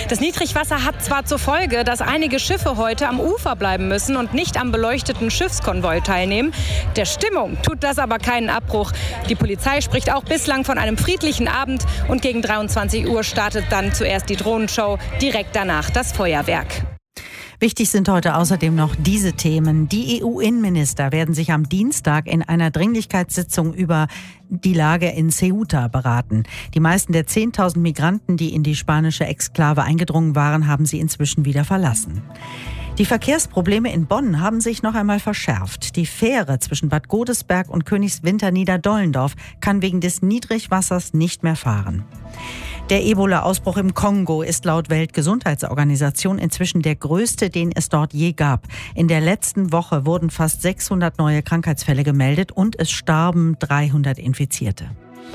Das Niedrigwasser hat zwar zur Folge, dass einige Schiffe heute am Ufer bleiben müssen und nicht am beleuchteten Schiffskonvoi teilnehmen. Der Stimmung tut das aber keinen Abbruch. Die Polizei spricht auch bislang von einem friedlichen Abend und gegen 23 Uhr startet dann zuerst die Drohnenshow, direkt danach das Feuerwerk. Wichtig sind heute außerdem noch diese Themen. Die EU-Innenminister werden sich am Dienstag in einer Dringlichkeitssitzung über die Lage in Ceuta beraten. Die meisten der 10.000 Migranten, die in die spanische Exklave eingedrungen waren, haben sie inzwischen wieder verlassen. Die Verkehrsprobleme in Bonn haben sich noch einmal verschärft. Die Fähre zwischen Bad Godesberg und Königswinter-Niederdollendorf kann wegen des Niedrigwassers nicht mehr fahren. Der Ebola-Ausbruch im Kongo ist laut Weltgesundheitsorganisation inzwischen der größte, den es dort je gab. In der letzten Woche wurden fast 600 neue Krankheitsfälle gemeldet und es starben 300 Infizierte.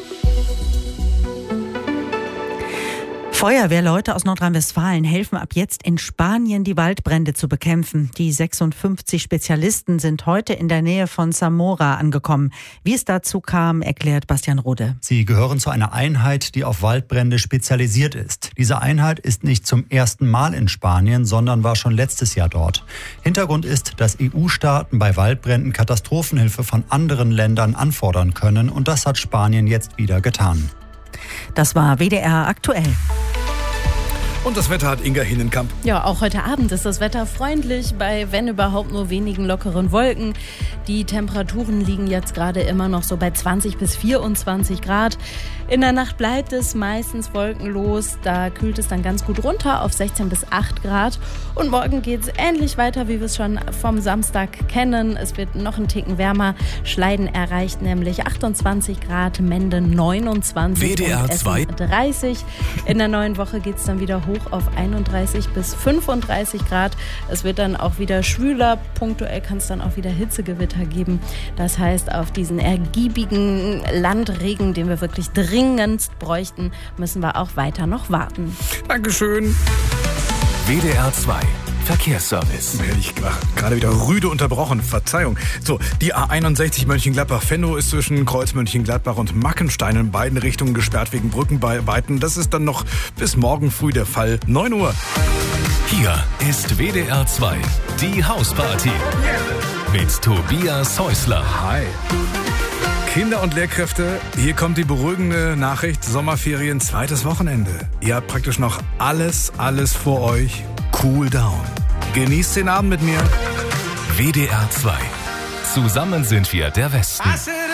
Feuerwehrleute aus Nordrhein-Westfalen helfen ab jetzt in Spanien, die Waldbrände zu bekämpfen. Die 56 Spezialisten sind heute in der Nähe von Zamora angekommen. Wie es dazu kam, erklärt Bastian Rode. Sie gehören zu einer Einheit, die auf Waldbrände spezialisiert ist. Diese Einheit ist nicht zum ersten Mal in Spanien, sondern war schon letztes Jahr dort. Hintergrund ist, dass EU-Staaten bei Waldbränden Katastrophenhilfe von anderen Ländern anfordern können. Und das hat Spanien jetzt wieder getan. Das war WDR aktuell. Und das Wetter hat Inga Hinnenkamp. Ja, auch heute Abend ist das Wetter freundlich, bei wenn überhaupt nur wenigen lockeren Wolken. Die Temperaturen liegen jetzt gerade immer noch so bei 20 bis 24 Grad. In der Nacht bleibt es meistens wolkenlos. Da kühlt es dann ganz gut runter auf 16 bis 8 Grad. Und morgen geht es ähnlich weiter, wie wir es schon vom Samstag kennen. Es wird noch einen Ticken wärmer. Schleiden erreicht nämlich 28 Grad, Mende 29 WDR und Essen 30. In der neuen Woche geht es dann wieder hoch auf 31 bis 35 Grad. Es wird dann auch wieder schwüler. Punktuell kann es dann auch wieder Hitzegewitter geben. Das heißt, auf diesen ergiebigen Landregen, den wir wirklich dringendst bräuchten, müssen wir auch weiter noch warten. Dankeschön. WDR 2 Verkehrsservice. Hätte ich gerade wieder rüde unterbrochen. Verzeihung. So, die A61 Mönchengladbach-Venlo ist zwischen Kreuz Mönchengladbach und Mackenstein in beiden Richtungen gesperrt wegen Brückenarbeiten. Das ist dann noch bis morgen früh der Fall. 9 Uhr. Hier ist WDR 2 die Hausparty. Mit Tobias Häusler. Hi. Kinder und Lehrkräfte, hier kommt die beruhigende Nachricht. Sommerferien, zweites Wochenende. Ihr habt praktisch noch alles vor euch. Cool down. Genießt den Abend mit mir. WDR 2. Zusammen sind wir der Westen.